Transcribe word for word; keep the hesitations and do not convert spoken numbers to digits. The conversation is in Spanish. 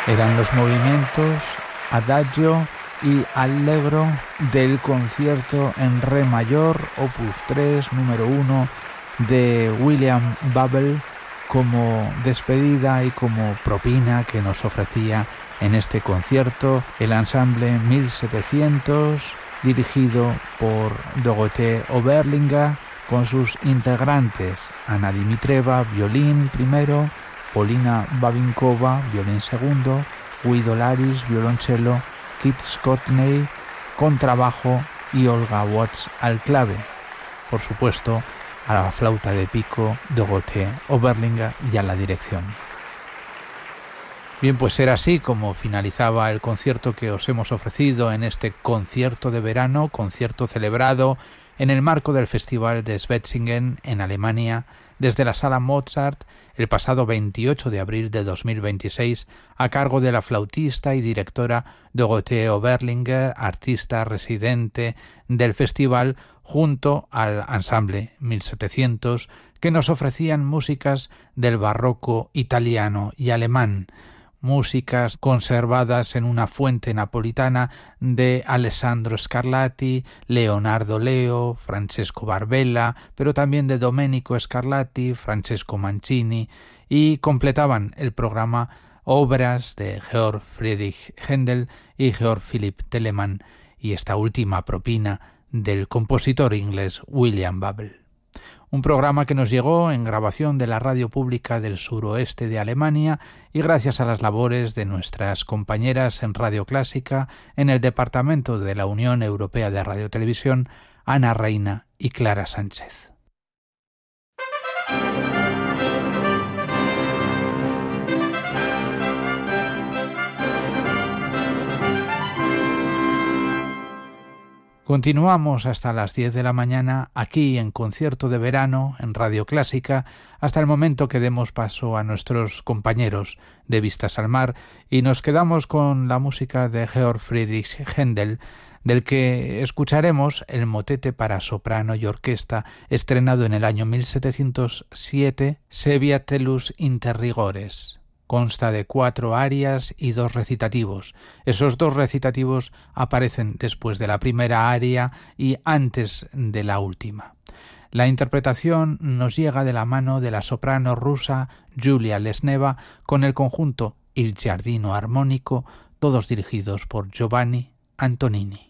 Eran los movimientos Adagio y Allegro del concierto en re mayor, opus tres, número uno, de William Babel, como despedida y como propina que nos ofrecía en este concierto el ensamble mil setecientos, dirigido por Dorothée Oberlinger, con sus integrantes Anna Dimitreva, violín primero, Polina Babinkova, violín segundo, Guido Laris, violonchelo, Kit Scotney, contrabajo y Olga Watts al clave. Por supuesto, a la flauta de pico Dorothée Oberlinger y a la dirección. Bien, pues era así como finalizaba el concierto que os hemos ofrecido en este concierto de verano, concierto celebrado en el marco del Festival de Schwetzingen en Alemania, desde la Sala Mozart, el pasado veintiocho de abril de dos mil veintiséis, a cargo de la flautista y directora Dorothée Oberlinger, artista residente del festival, junto al ensamble mil setecientos, que nos ofrecían músicas del barroco italiano y alemán, músicas conservadas en una fuente napolitana de Alessandro Scarlatti, Leonardo Leo, Francesco Barbella, pero también de Domenico Scarlatti, Francesco Mancini, y completaban el programa obras de Georg Friedrich Händel y Georg Philipp Telemann, y esta última propina del compositor inglés William Babel. Un programa que nos llegó en grabación de la Radio Pública del Suroeste de Alemania y gracias a las labores de nuestras compañeras en Radio Clásica en el Departamento de la Unión Europea de Radiotelevisión, Ana Reina y Clara Sánchez. Continuamos hasta las diez de la mañana aquí en Concierto de Verano en Radio Clásica hasta el momento que demos paso a nuestros compañeros de Vistas al Mar y nos quedamos con la música de Georg Friedrich Händel, del que escucharemos el motete para soprano y orquesta estrenado en el año mil setecientos siete, Seviatellus Interrigores. Consta de cuatro arias y dos recitativos. Esos dos recitativos aparecen después de la primera aria y antes de la última. La interpretación nos llega de la mano de la soprano rusa Julia Lesneva con el conjunto Il Giardino Armonico, todos dirigidos por Giovanni Antonini.